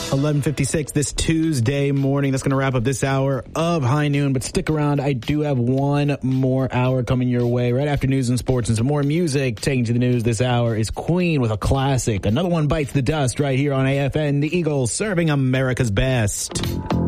11:56 this Tuesday morning. That's going to wrap up this hour of High Noon, but stick around. I do have one more hour coming your way right after news and sports and some more music. Taking to the news this hour is Queen with a classic. Another one bites the dust right here on AFN. The Eagles serving America's best.